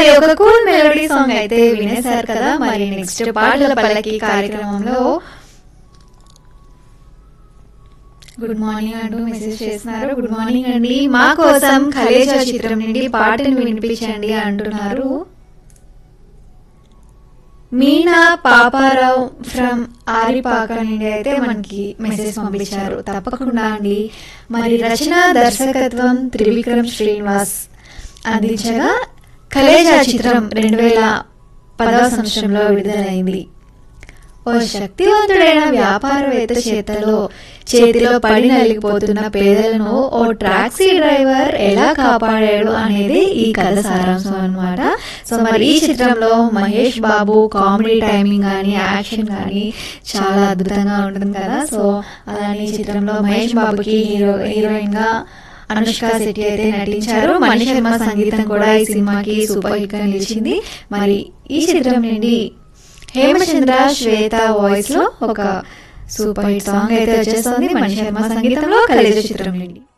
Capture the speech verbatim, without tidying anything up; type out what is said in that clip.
మరి ఒక cool melody song అయితే వినేశారు కదా. మరి నెక్స్ట్ పాటల పల్లకి కార్యక్రమంలో గుడ్ మార్నింగ్ అంటూ మెసేజ్ చేస్తున్నారు. గుడ్ మార్నింగ్ అండి, మా కోసం కలేజా చిత్రం నుండి పాటను వినిపించండి అంటున్నారు. మీనా పాపారావు ఫ్రమ్ ఆరిపాక నుండి అయితే మనకి మెసేజ్ పంపించారు. తప్పకుండా అండి. మరి రచన దర్శకత్వం త్రివిక్రమ్ శ్రీనివాస్ అందించగా కలేజా చిత్రం రెండు వేల పదవ సంవత్సరంలో విడుదలైంది. ఓ శక్తివంతుడైన వ్యాపారవేత్త చేతలో చేతిలో పడి నలిగిపోతున్న పేదలను ఓ టాక్సీ డ్రైవర్ ఎలా కాపాడాడు అనేది ఈ కథ సారాంశం అన్నమాట. సో మరి ఈ చిత్రంలో మహేష్ బాబు కామెడీ టైమింగ్ కానీ యాక్షన్ కానీ చాలా అద్భుతంగా ఉంటుంది కదా. సో అలానే ఈ చిత్రంలో మహేష్ బాబుకి హీరో హీరోయిన్ గా అనుష్క శెట్టి అయితే నటించారు. మణి శర్మ సంగీతం కూడా ఈ సినిమాకి సూపర్ హిట్ గా నిలిచింది. మరి ఈ చిత్రం నుండి హేమచంద్ర శ్వేత వాయిస్ లో ఒక సూపర్ హిట్ సాంగ్ అయితే వచ్చేస్తుంది మణి శర్మ సంగీతంలో కలేజా చిత్రం నుండి.